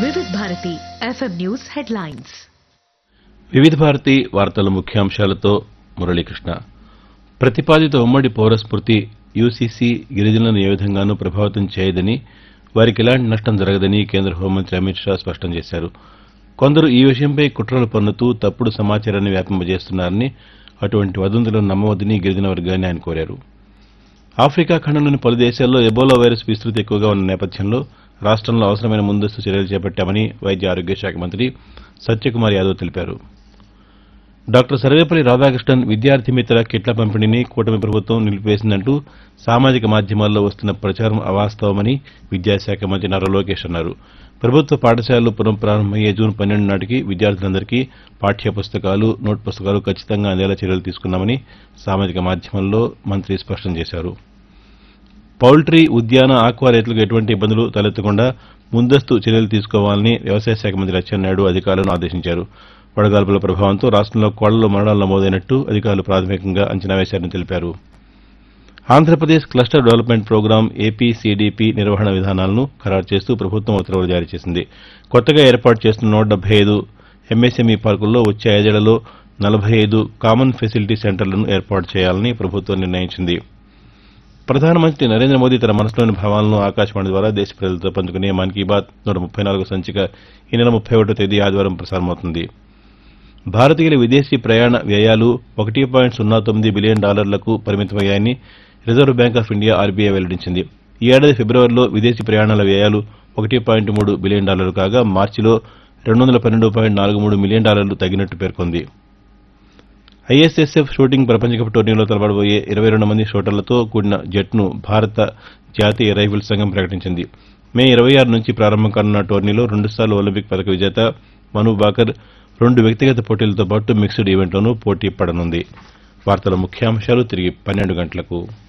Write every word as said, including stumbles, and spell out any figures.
వివిధ Bharati FM news headlines. వివిధ భారతి వార్తల ముఖ్యాంశాలతో మురళీకృష్ణ. ప్రతిపాదిత ఉమ్మడి పౌరస్మృతి యూసీసీ గిరిజనులను ఏ విధంగానూ ప్రభావితం చేయదని, వారికి ఎలాంటి నష్టం జరగదని కేంద్ర హోంమంత్రి అమిత్ షా స్పష్టం చేశారు. కొందరు ఈ విషయంపై కుట్రలు పన్నుతూ తప్పుడు సమాచారాన్ని వ్యాపింపజేస్తున్నారని, అటువంటి వదంతులను నమ్మవద్దని గిరిజన వర్గాన్ని ఆయన కోరారు. ఆఫ్రికా ఖండంలోని పలు దేశాల్లో ఎబోలా వైరస్ విస్తృతి ఎక్కువగా ఉన్న నేపథ్యంలో రాష్టంలో అవసరమైన ముందస్తు చర్యలు చేపట్టామని వైద్య ఆరోగ్య శాఖ మంత్రి సత్యకుమార్ యాదవ్ తెలిపారు. డాక్టర్ సర్వేపల్లి రాధాకృష్ణన్ విద్యార్థి మిత్ర కిట్ల పంపిణీని కూటమి ప్రభుత్వం నిలిపివేసిందంటూ సామాజిక మాధ్యమాల్లో వస్తున్న ప్రచారం అవాస్తవమని విద్యాశాఖ మంత్రి నారా లోకేష్ అన్నారు. ప్రభుత్వ పాఠశాలలు పునఃప్రారంభమయ్యే జూన్ పన్నెండు నాటికి విద్యార్థులందరికీ పాఠ్య పుస్తకాలు, నోట్ పుస్తకాలు ఖచ్చితంగా అందేలా చర్యలు తీసుకున్నామని సామాజిక మాధ్యమంలో మంత్రి స్పష్టం చేశారు. పౌల్ట్రీ, ఉద్యాన, ఆక్వా రైతులకు ఎటువంటి ఇబ్బందులు తలెత్తకుండా ముందస్తు చర్యలు తీసుకోవాలని వ్యవసాయ శాఖ మంత్రి అచ్చెన్నాయుడు అధికారులను ఆదేశించారు. వడగాల్పుల ప్రభావంతో రాష్టంలో కోళ్లలో మరణాలు నమోదైనట్టు అధికారులు ప్రాథమికంగా అంచనా వేశారని తెలిపారు. ఆంధ్రప్రదేశ్ క్లస్టర్ డెవలప్మెంట్ ప్రోగ్రాం ఏపీసీడీపీ నిర్వహణ విధానాలను ఖరారు చేస్తూ ప్రభుత్వం ఉత్తర్వులు జారీ చేసింది. కొత్తగా ఏర్పాటు చేస్తున్న నూట డెబ్బై ఐదు ఎంఎస్ఎంఈ పార్కుల్లో వచ్చే ఐదేళ్లలో నలభై ఐదు కామన్ ఫెసిలిటీ సెంటర్లను ఏర్పాటు చేయాలని ప్రభుత్వం నిర్ణయించింది. ప్రధానమంత్రి నరేంద్ర మోదీ తన మనసులోని భావాలను ఆకాశవాణి ద్వారా దేశ ప్రజలతో పంచుకునే మన్ కీ బాత్ నూట ముప్పై నాలుగో సంచిక ఈ నెల ముప్పై ఒకటో తేదీ ఆదివారం ప్రసారమవుతుంది. భారతీయుల విదేశీ ప్రయాణ వ్యయాలు ఒకటి పాయింట్ సున్నా తొమ్మిది బిలియన్ డాలర్లకు పరిమితమయ్యాయని reserve bank of India RBI వెల్లడించింది. ఈ ఏడాది ఫిబ్రవరిలో విదేశీ ప్రయాణాల వ్యయాలు ఒకటి పాయింట్ మూడు బిలియన్ డాలర్లు కాగా మార్చిలో రెండు వందల పన్నెండు పాయింట్ నాలుగు మూడు మిలియన్ డాలర్లు తగ్గినట్టు పేర్కొంది. ఐఎస్ఎస్ఎఫ్ షూటింగ్ ప్రపంచకప్ టోర్నీలో తలపడబోయే ఇరవై రెండు మంది షూటర్లతో కూడిన జట్ను భారత జాతీయ రైఫిల్స్ సంఘం ప్రకటించింది. మే ఇరవై ఆరు నుంచి ప్రారంభం కానున్న టోర్నీలో రెండుసార్లు ఒలింపిక్ పతక విజేత మను బాకర్ రెండు వ్యక్తిగత పోటీలతో పాటు మిక్స్డ్ ఈవెంట్లోనూ పోటీ పడనుంది. వార్తల ముఖ్యాంశాలు తిరిగి పన్నెండు గంటలకు.